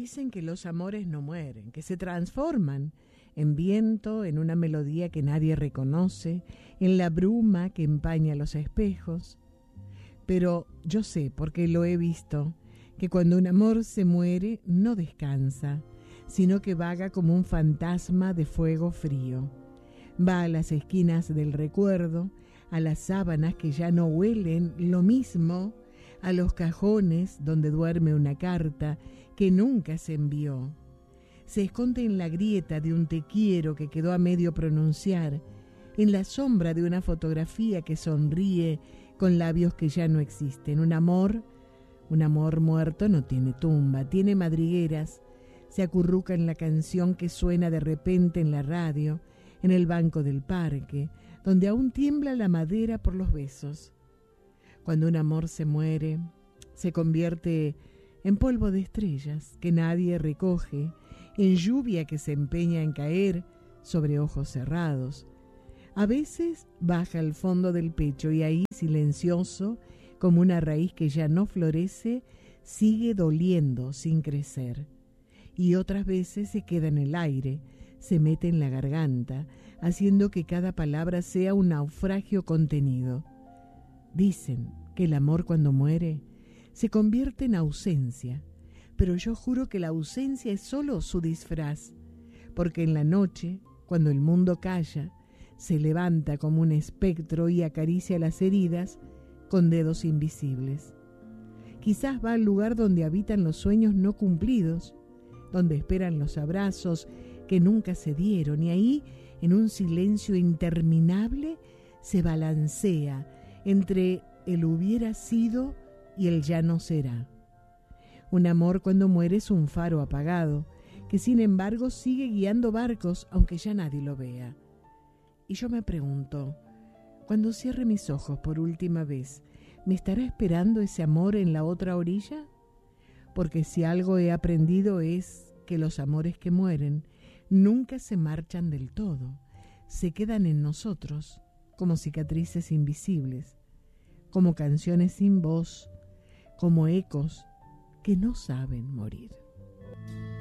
Dicen que los amores no mueren, que se transforman en viento, en una melodía que nadie reconoce, en la bruma que empaña los espejos. Pero yo sé, porque lo he visto, que cuando un amor se muere no descansa, sino que vaga como un fantasma de fuego frío. Va a las esquinas del recuerdo, a las sábanas que ya no huelen lo mismo, a los cajones donde duerme una carta que nunca se envió. Se esconde en la grieta de un te quiero que quedó a medio pronunciar, en la sombra de una fotografía que sonríe con labios que ya no existen. Un amor muerto no tiene tumba, tiene madrigueras, se acurruca en la canción que suena de repente en la radio, en el banco del parque, donde aún tiembla la madera por los besos. Cuando un amor se muere, se convierte en polvo de estrellas que nadie recoge, en lluvia que se empeña en caer sobre ojos cerrados. A veces baja al fondo del pecho y ahí, silencioso, como una raíz que ya no florece, sigue doliendo sin crecer. Y otras veces se queda en el aire, se mete en la garganta, haciendo que cada palabra sea un naufragio contenido. Dicen que el amor cuando muere se convierte en ausencia, pero yo juro que la ausencia es solo su disfraz, porque en la noche, cuando el mundo calla, se levanta como un espectro y acaricia las heridas con dedos invisibles. Quizás va al lugar donde habitan los sueños no cumplidos, donde esperan los abrazos que nunca se dieron, y ahí, en un silencio interminable, se balancea entre el hubiera sido y el ya no será. Un amor cuando muere es un faro apagado, que sin embargo sigue guiando barcos aunque ya nadie lo vea. Y yo me pregunto, cuando cierre mis ojos por última vez, ¿me estará esperando ese amor en la otra orilla? Porque si algo he aprendido es que los amores que mueren nunca se marchan del todo, se quedan en nosotros como cicatrices invisibles, como canciones sin voz, como ecos que no saben morir.